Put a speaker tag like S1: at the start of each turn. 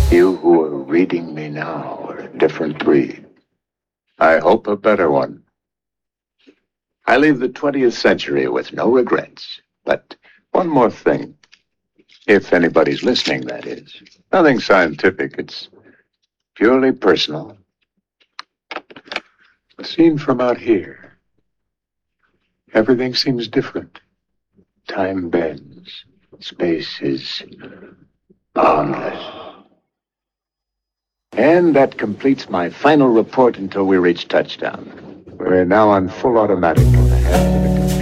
S1: You who are reading me now are a different breed. I hope a better one. I leave the 20th century with no regrets. But one more thing. If anybody's listening, that is. Nothing scientific. It's purely personal. A scene from out here. Everything seems different. Time bends. Space is boundless. And that completes my final report until we reach touchdown. We're now on full automatic.